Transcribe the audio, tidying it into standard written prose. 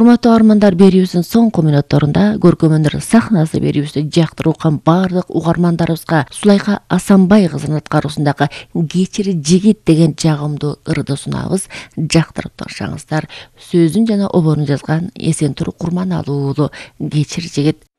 Урматтуу армандар, берүүбүздүн соңку мүнөттөрүндө көркөм өнөр сахнасы берүүбүздү жактырып уккан бардык угармандарыбызга Сулайка Асанбай кызынын аткаруусундагы Кечир жигит деген жагымдуу ырды сунабыз. Жактырып турушаңыздар. Сөзүн жана оборун жазган Эсентур Курманалуу уулу. Кечир жигит.